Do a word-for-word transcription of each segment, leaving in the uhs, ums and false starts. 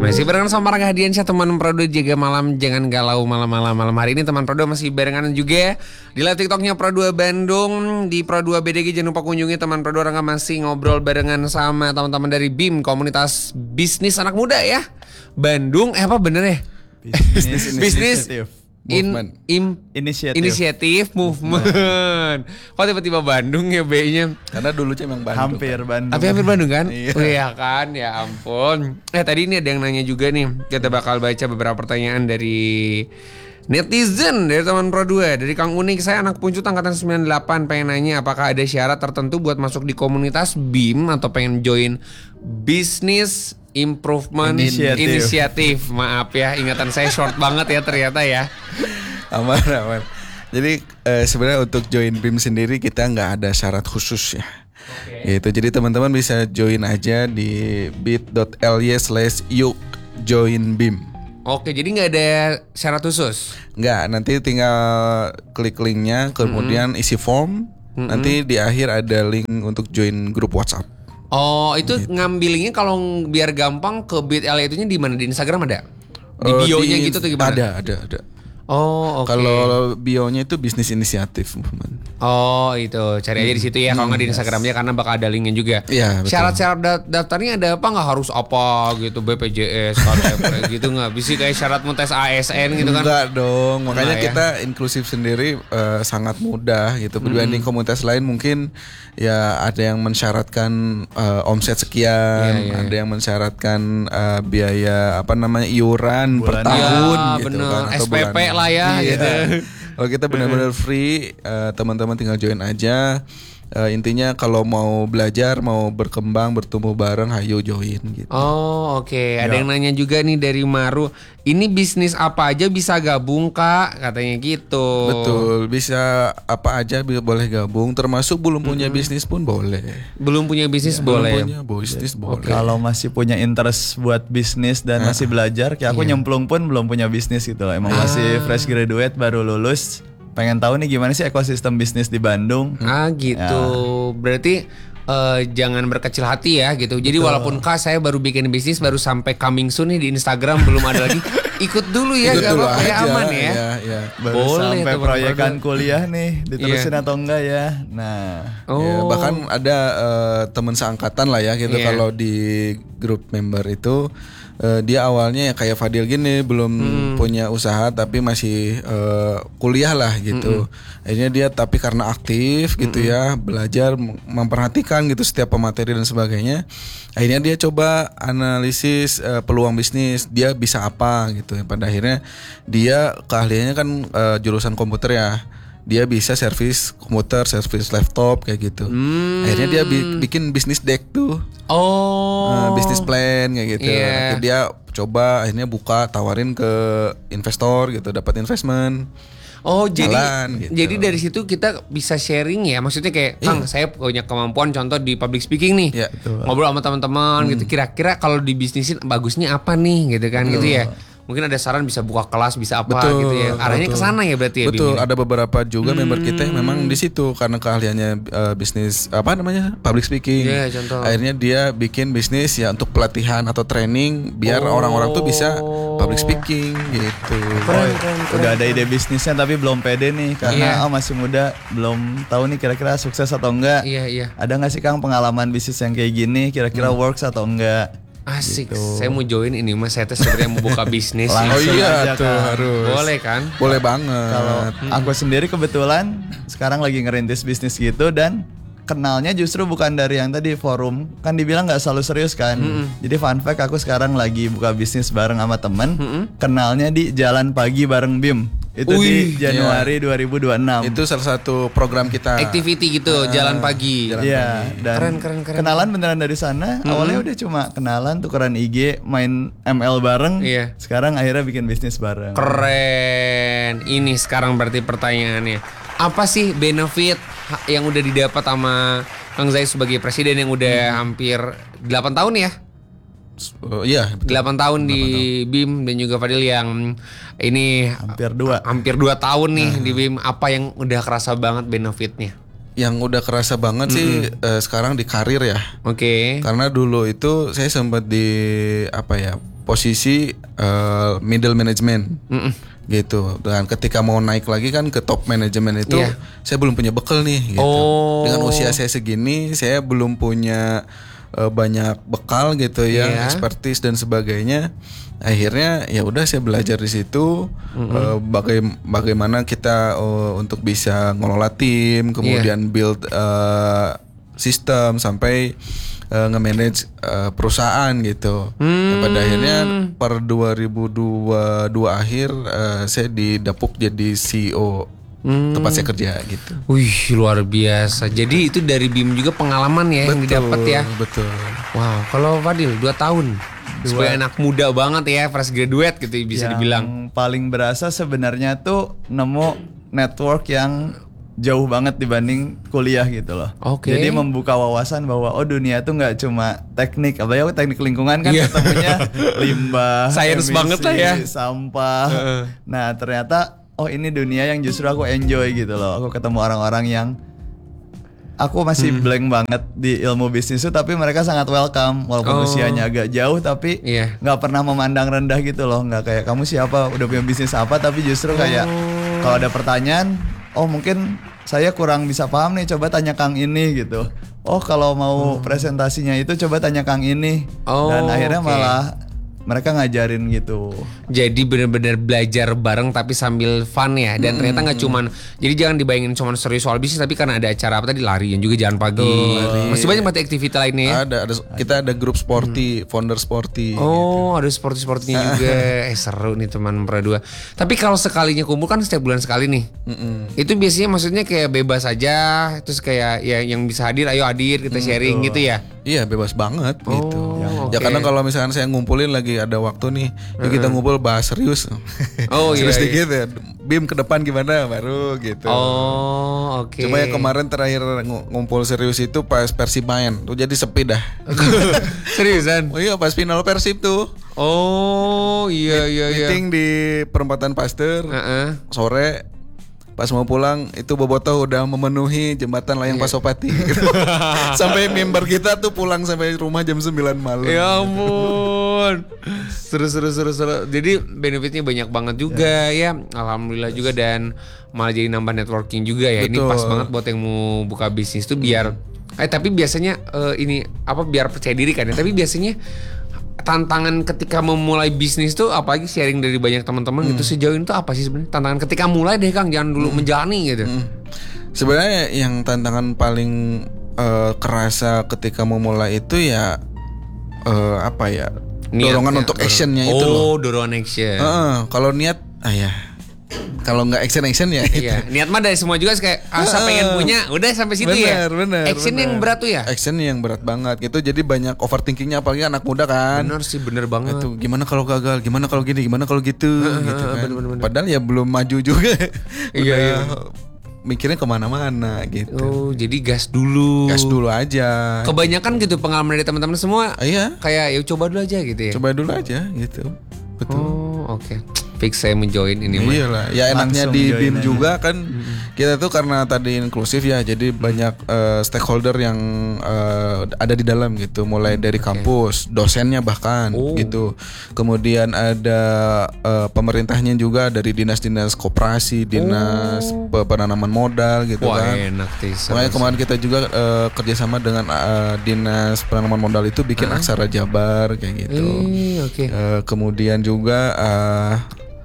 Masih barengan sama Rangga Hadiansyah, teman Prodo jaga malam, jangan galau malam-malam. Malam hari ini teman Prodo masih barengan juga di live TikToknya Pro dua Bandung. Di Pro dua B D G jangan lupa kunjungi teman Prodo. Rangga masih ngobrol barengan sama teman-teman dari B I M, komunitas bisnis anak muda ya Bandung. Eh apa bener ya? Bisnis Bisnis In, im, Inisiatif. Inisiatif Movement. Kok tiba-tiba Bandung ya B-nya? Karena dulu emang Bandung. Hampir Bandung. Tapi hampir Bandung kan? Iya. Oh iya kan, ya ampun. Eh tadi ini ada yang nanya juga nih. Kita bakal baca beberapa pertanyaan dari netizen dari teman Pro dua. Dari Kang Unik, saya anak puncut angkatan sembilan puluh delapan. Pengen nanya apakah ada syarat tertentu buat masuk di komunitas B I M atau pengen join Business Improvement Inisiatif. Inisiatif. Maaf ya, ingatan saya short banget ya ternyata ya. Aman aman. Jadi eh, sebenarnya untuk join B I M sendiri kita nggak ada syarat khusus ya. Oke. Gitu. Jadi teman-teman bisa join aja di bit.ly slash yuk join B I M. Oke, jadi nggak ada syarat khusus. Nggak, nanti tinggal klik linknya, kemudian isi form. Mm-mm. Nanti di akhir ada link untuk join grup WhatsApp. Oh, itu ngambilnya kalau biar gampang ke bit.ly itunya di mana? Di Instagram ada? Di Oh, bio-nya di- gitu tuh gimana? Ada, ada, ada. Oh, oke. Kalau bio-nya itu bisnis inisiatif movement. Oh, itu cari aja di situ ya. Kalau nggak di Instagramnya karena bakal ada linknya juga. Iya, betul. Syarat-syarat da- daftarnya ada apa? Nggak harus apa gitu, B P J S, K T P gitu nggak? Bisa kayak syarat mau tes A S N gitu kan? Enggak dong, makanya Enggak ya? kita inklusif sendiri eh, sangat mudah gitu. Dibanding komunitas lain mungkin ya ada yang mensyaratkan eh, omset sekian, Iya, iya. ada yang mensyaratkan eh, biaya apa namanya iuran per Bulanan. tahun Ya, gitu bener. kan, atau S P P bulanan. lah ya, Iya. gitu. Kalau kita benar-benar free, eh, teman-teman tinggal join aja. Eh, intinya kalau mau belajar, mau berkembang, bertumbuh bareng, hayo join gitu. Oh, oke. Ada Ya. yang nanya juga nih dari Maru. Ini bisnis apa aja bisa gabung, Kak? Katanya gitu. Betul, bisa apa aja bi- boleh gabung, termasuk belum punya bisnis pun boleh. Belum punya bisnis Belum boleh. punya bisnis boleh. Kalau masih punya interest buat bisnis dan masih belajar, kayak aku Iya. nyemplung pun belum punya bisnis gitu. Emang masih fresh graduate baru lulus. Pengen tahu nih gimana sih ekosistem bisnis di Bandung. Ah gitu. Berarti eh, jangan berkecil hati ya gitu. Jadi walaupun Kak saya baru bikin bisnis, baru sampai coming soon nih di Instagram, belum ada lagi. Ikut dulu ya, Ikut gak dulu apa-apa ya, aja, aman ya. ya, ya. Baru Boleh sampai tuh, proyekan Bang. kuliah nih diterusin Iya. atau enggak ya. Nah, Oh. Ya, bahkan ada eh, teman seangkatan lah ya gitu. Iya. Kalau di grup member itu eh, dia awalnya ya kayak Fadil gini, belum punya usaha tapi masih eh, kuliah lah gitu. Akhirnya dia tapi karena aktif gitu ya, belajar mem- memperhatikan gitu setiap pemateri dan sebagainya. Akhirnya dia coba analisis eh, peluang bisnis, dia bisa apa gitu. Pada akhirnya dia keahliannya kan eh, jurusan komputer ya. Dia bisa servis komputer, servis laptop kayak gitu. Akhirnya dia bi- bikin bisnis deck tuh, Oh. uh, bisnis plan kayak gitu. Iya. Akhirnya dia coba, akhirnya buka, tawarin ke investor gitu, dapat investment. Oh jadi Jalan, gitu. jadi dari situ kita bisa sharing ya, maksudnya kayak Kang saya punya kemampuan contoh di public speaking nih, Iya. ngobrol sama teman-teman gitu, kira-kira kalau dibisnisin bagusnya apa nih gitu kan gitu ya, mungkin ada saran bisa buka kelas bisa apa Betul, gitu ya, arahnya ke betul. sana ya berarti ya. Betul, Bim? ada beberapa juga member kita yang memang di situ karena keahliannya uh, bisnis apa namanya public speaking. Iya, contoh. Akhirnya dia bikin bisnis ya untuk pelatihan atau training biar Oh. orang-orang tuh bisa public speaking gitu. oh, udah ada ide bisnisnya tapi belum pede nih karena Iya. oh masih muda, belum tahu nih kira-kira sukses atau enggak. Iya iya. Ada nggak sih Kang pengalaman bisnis yang kayak gini kira-kira works atau enggak? Asik, saya mau join ini mas, saya tuh sebenarnya mau buka bisnis. Oh Langsung iya aja, tuh Kang. harus. Boleh kan? Boleh banget. Kalau aku sendiri kebetulan sekarang lagi ngerintis bisnis gitu dan kenalnya justru bukan dari yang tadi forum, kan dibilang nggak selalu serius kan. Jadi fun fact aku sekarang lagi buka bisnis bareng sama temen, kenalnya di Jalan Pagi bareng B I M. Itu Wih, di Januari dua ribu dua puluh enam. Itu salah satu program kita. Activity gitu, jalan pagi. jalan Iya, dan Keren, keren, keren. kenalan beneran dari sana. Awalnya udah cuma kenalan, tukeran I G, main M L bareng. Iya. Sekarang akhirnya bikin bisnis bareng. Keren. Ini sekarang berarti pertanyaannya. Apa sih benefit ha- yang udah didapat sama Kang Zai sebagai presiden yang udah hampir delapan tahun ya? Oh, iya. betul. delapan tahun di B I M dan juga Fadil yang ini Hampir dua. hampir dua tahun nih di B I M. Apa yang udah kerasa banget benefitnya? Yang udah kerasa banget sih eh, sekarang di karir ya. Oke. Karena dulu itu saya sempat di apa ya posisi uh, middle management. Mm-mm. Gitu. Dan ketika mau naik lagi kan ke top manajemen itu, yeah. saya belum punya bekal nih. Gitu. Oh. Dengan usia saya segini, saya belum punya uh, banyak bekal gitu ya, yeah. expertise dan sebagainya. Akhirnya ya udah saya belajar di situ mm-hmm. uh, baga- bagaimana kita uh, untuk bisa ngelola tim, kemudian yeah. build uh, sistem sampai uh, nge-manage uh, perusahaan gitu. Hmm. Pada akhirnya per dua ribu dua puluh dua akhir uh, saya didapuk jadi C E O hmm. tempat saya kerja gitu. Wih, luar biasa. Jadi itu dari B I M juga pengalaman ya betul, yang didapat ya. Betul. Wow, kalau Fadil dua tahun. Sebagai anak muda banget ya, fresh graduate gitu bisa yang dibilang. Yang paling berasa sebenarnya tuh nemu network yang jauh banget dibanding kuliah gitu loh. Okay. Jadi membuka wawasan bahwa oh dunia tuh nggak cuma teknik, apa ya teknik lingkungan kan yeah. ketemunya limbah, science banget lah ya, sampah. Uh. Nah ternyata oh ini dunia yang justru aku enjoy gitu loh. Aku ketemu orang-orang yang aku masih hmm. blank banget di ilmu bisnis itu, tapi mereka sangat welcome walaupun oh. usianya agak jauh, tapi nggak yeah. pernah memandang rendah gitu loh. Nggak kayak kamu siapa, udah punya bisnis apa, tapi justru kayak oh. kalau ada pertanyaan, oh mungkin saya kurang bisa paham nih, coba tanya Kang ini gitu. Oh kalau mau hmm. presentasinya itu coba tanya Kang ini. Oh, dan akhirnya okay. malah mereka ngajarin gitu. Jadi benar-benar belajar bareng tapi sambil fun ya. Dan hmm. ternyata nggak cuman, jadi jangan dibayangin cuma serius soal bisnis, tapi karena ada acara apa tadi, lari yang juga jalan pagi. Oh, masih banyak banget aktivitas lainnya ya. Ada, ada kita ada grup sporty, hmm. founder sporty. Oh, gitu. Ada sporty-sportynya juga. Eh seru nih teman Pradua. Tapi kalau sekalinya kumpul kan setiap bulan sekali nih. Mm-mm. Itu biasanya maksudnya kayak bebas aja, terus kayak ya yang bisa hadir ayo hadir kita sharing hmm, gitu ya. Iya bebas banget oh, gitu. Okay. Ya karena kalau misalkan saya ngumpulin lagi ada waktu nih, uh-huh. ya kita ngumpul bahas serius. Oh serius iya, dikit iya. ya. B I M ke depan gimana baru gitu. Oh oke. Okay. Cuma ya kemarin terakhir ngumpul serius itu pas Persib main, tuh jadi sepi dah. Seriusan? Oh iya pas final Persib tuh. Oh iya iya iya. Meeting di perempatan Pasteur uh-uh. sore. Pas mau pulang itu Bobotoh udah memenuhi jembatan Layang yeah. Pasopati gitu. Sampai member kita tuh pulang sampai rumah jam sembilan malam. Ya ampun. Seru seru seru seru. Jadi benefitnya banyak banget juga yeah. ya. Alhamdulillah yes. juga, dan malah jadi nambah networking juga ya. Betul. Ini pas banget buat yang mau buka bisnis tuh biar hmm. eh tapi biasanya uh, ini apa biar percaya diri kan ya. Tapi biasanya tantangan ketika memulai bisnis tuh, apalagi sharing dari banyak teman-teman hmm. gitu, sejauh ini tuh apa sih sebenarnya tantangan ketika mulai deh Kang, jangan dulu hmm. menjalani gitu. Hmm. Sebenarnya yang tantangan paling uh, kerasa ketika memulai itu ya uh, apa ya niat, dorongan ya, untuk actionnya oh, itu loh. Oh dorongan action. Uh, kalau niat, ah ya. Kalau nggak action action ya. Iya. Niat mah dari semua juga kayak asa uh, pengen punya, udah sampai situ bener, ya. Bener, action bener. yang berat tuh ya. Action yang berat banget gitu. Jadi banyak overthinkingnya apalagi anak muda kan. Bener sih, bener banget. Itu gimana kalau gagal, gimana kalau gini, gimana kalau gitu, uh, gitu kan. Bener, bener, bener. Padahal ya belum maju juga. Iya, iya. Mikirnya kemana-mana gitu. Oh, jadi gas dulu. Gas dulu aja. Kebanyakan gitu pengalaman dari teman-teman semua. Ah, iya. Kayak ya coba dulu aja gitu ya. Coba dulu aja gitu. Betul. Oh, oke. Okay. Fix saya menjoin ini mah. Iyalah, ya enaknya di B I M juga kan mm-hmm. kita tuh karena tadi inklusif ya, jadi mm-hmm. banyak uh, stakeholder yang uh, ada di dalam gitu, mulai dari kampus, okay. dosennya bahkan oh. gitu. Kemudian ada uh, pemerintahnya juga dari dinas-dinas koperasi, dinas oh. penanaman modal gitu. Wah, kan. Enak sih. Makanya kemarin kita juga uh, kerjasama dengan uh, dinas penanaman modal itu bikin uh-huh. Aksara Jabar kayak gitu. Eh, okay. uh, kemudian juga uh,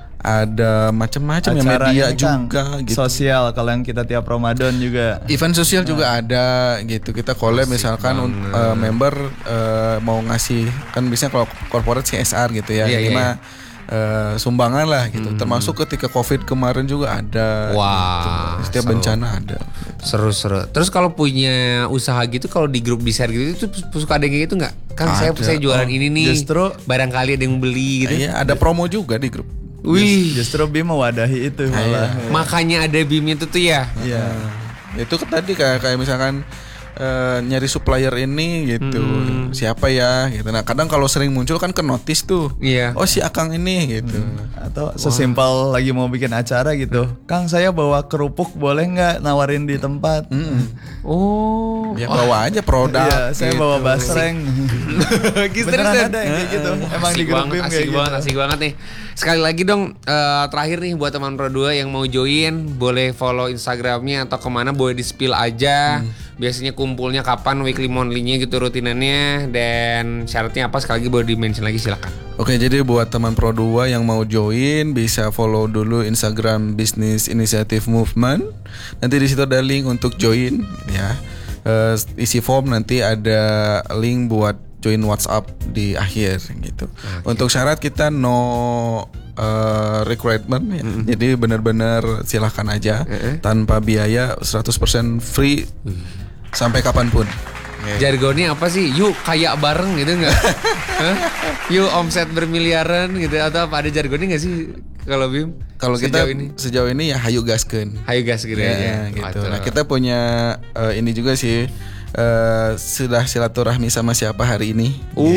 ada macam-macam ya media juga gitu. Sosial kalau yang kita tiap Ramadan juga. Event sosial nah. juga ada gitu. Kita collab misalkan uh, member uh, mau ngasih, kan biasanya kalau corporate C S R gitu ya. Iya, Ini iya. mah uh, sumbangan lah gitu. Hmm. Termasuk ketika Covid kemarin juga ada. Wah, gitu. Setiap seru. Bencana ada. Seru-seru. Terus kalau punya usaha gitu, kalau di grup besar gitu itu suka ada yang kayak gitu nggak? Kan ada. saya saya jualan oh, ini nih. Justru barangkali ada yang beli gitu. Iya, ada promo juga di grup. Wih, justru B I M mewadahi itu malah. Makanya ada B I M itu tuh ya. Iya. Itu tadi kayak kayak misalkan uh, nyari supplier ini gitu. Hmm. Siapa ya gitu. Nah, kadang kalau sering muncul kan ke notice tuh. Iya. Oh, si Akang ini gitu. Atau sesimpel lagi mau bikin acara gitu, Kang saya bawa kerupuk boleh nggak nawarin di tempat? Oh. Ya bawa aja produk. Iya, saya gitu. bawa basreng. Beneran ada yang kayak gitu. Emang di Asik grup banget, BIM asik kayak banget, gitu. asik banget nih. Sekali lagi dong, eh, terakhir nih buat teman Pro dua yang mau join, boleh follow Instagramnya atau kemana, boleh di spill aja. Biasanya kumpulnya kapan, weekly monthly-nya gitu rutinannya, dan syaratnya apa sekali lagi boleh di-mention lagi, silakan. Oke, jadi buat teman Pro dua yang mau join bisa follow dulu Instagram Business Initiative Movement. Nanti di situ ada link untuk join ya. Eh, isi form nanti ada link buat join WhatsApp di akhir gitu. Untuk syarat kita no uh, requirement ya. Jadi benar-benar silahkan aja tanpa biaya seratus persen free sampai kapanpun. Jargonnya apa sih? Yuk kayak bareng gitu nggak? Hah? Yuk omset bermiliaran gitu atau apa? Ada jargonnya nggak sih kalau Bim? Kalau kita Sejauh ini? sejauh ini ya hayu gaskeun. Hayu gas gitu Ya, aja. gitu. Waduh. Nah, kita punya uh, ini juga sih uh, sudah silaturahmi sama siapa hari ini.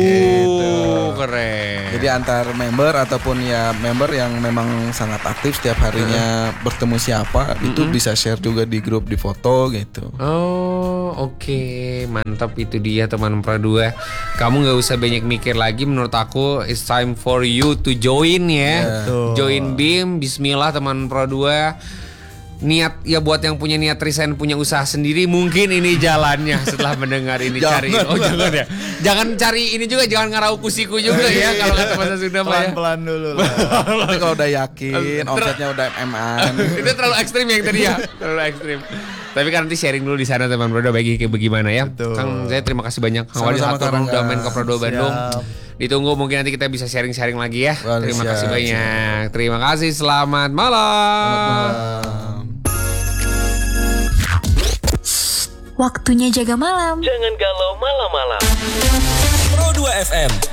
Uh, keren. Jadi antar member ataupun ya member yang memang sangat aktif setiap harinya bertemu siapa itu bisa share juga di grup, di foto gitu. Oh, oke, mantap itu dia teman Pro dua. Kamu nggak usah banyak mikir lagi. Menurut aku, it's time for you to join ya. Betul. Join BIM. Bismillah teman Pro dua. Niat ya buat yang punya niat resign, punya usaha sendiri, mungkin ini jalannya setelah mendengar ini. Jangan Cari oh lah. jangan ya, jangan cari ini juga, jangan ngarau kusiku juga ya kalau kata bahasa Sunda mah ya. Pelan-pelan dulu lah. Tapi kalau udah yakin omsetnya udah M-an. Itu terlalu ekstrim yang tadi ya, terlalu ekstrim. Tapi kan nanti sharing dulu di sana teman Pro dua bagi kayak bagaimana ya. Betul. Kang saya terima kasih banyak. Kang Wali Sama-sama, Hatur Kang udah Rangga. main ke Pro dua Bandung. Siap. Ditunggu mungkin nanti kita bisa sharing-sharing lagi ya. Wah, Terima siap, kasih siap. banyak. Terima kasih. Selamat malam. Waktunya jaga malam. Jangan galau malam-malam. Pro dua F M